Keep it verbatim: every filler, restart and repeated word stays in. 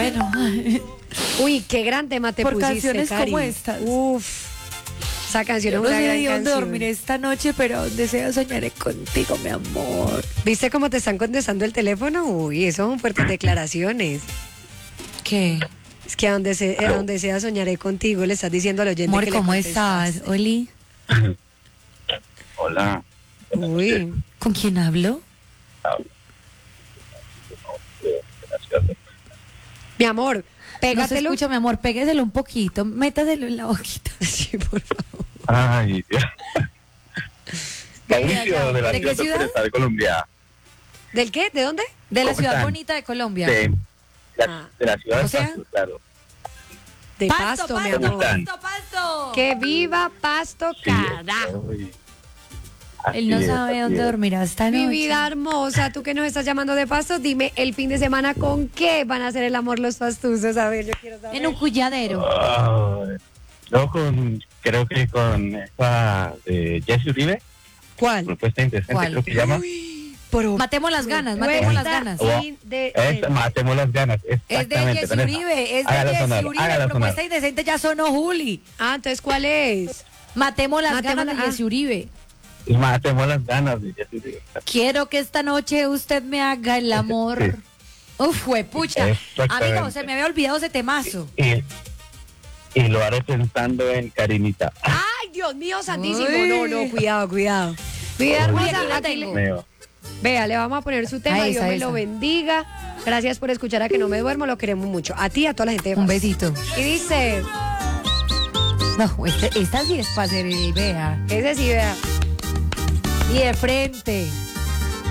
Bueno. Uy, qué gran tema te Por pusiste, canciones Cari. como estas. Uf. Esa canción es No una sé gran de dónde canción. dormiré esta noche, pero deseo soñaré contigo, mi amor. ¿Viste cómo te están contestando el teléfono? Uy, eso son fuertes declaraciones. ¿Qué? Es que a donde, se, a donde sea soñaré contigo, le estás diciendo al oyente Amor, que le ¿cómo contestaste. estás, Oli? Hola. Uy, ¿Con quién hablo? mi amor, No se pégatelo. escucha, mi amor, pégueselo un poquito, métaselo en la boquita. Sí, por favor. Ay, Dios. Mauricio, de la ¿De qué ciudad ciudad? occidental de Colombia. ¿Del qué? ¿De dónde? De la ¿Cómo ciudad están? bonita de Colombia. De, la, Ah. de la ciudad O de sea, Pasto, claro. De Pasto, Pasto, mi pasto, amor. pasto, pasto. Que viva Pasto, Sí, carajo. uy. Así Él no es, sabe así dónde es. dormirá esta noche. Mi vida hermosa, tú que nos estás llamando de Pasto, dime el fin de semana con qué van a hacer el amor los pastuzos. A ver, yo quiero saber. En un culladero. Ay, yo con, creo que con esta de Jesse Uribe, ¿Cuál? propuesta indecente, ¿Cuál? creo que se llama. Pro- Matemos las ganas, matemos las ganas. Oh, In- de- Esta, matemos las ganas. Es de Exactamente, Jessy con esa. Uribe, es de Hágala Jessy sonar, Uribe. hágala Propuesta sonar. indecente ya sonó Juli. Ah, entonces, ¿cuál es? Matemos las Matemos ganas de la- ah. Jessy Uribe. Y matemos las ganas de Jesse Uribe. Quiero que esta noche usted me haga el amor. Sí. Uf, huepucha. Exactamente. Amigo, se me había olvidado ese temazo. Y, y lo haré pensando en Karinita. Ay, Dios mío, santísimo. Uy. No, no, cuidado, cuidado. Vida Uy, hermosa, aquí la aquí tengo. le- Mío. Vea, le vamos a poner su tema. A Dios esa, me esa. lo bendiga. Gracias por escuchar a Que No Me Duermo. Lo queremos mucho. A ti y a toda la gente de Un Pasto. besito. Y dice, No, este- esta sí es para hacer el vea. ese sí, vea. Y de frente.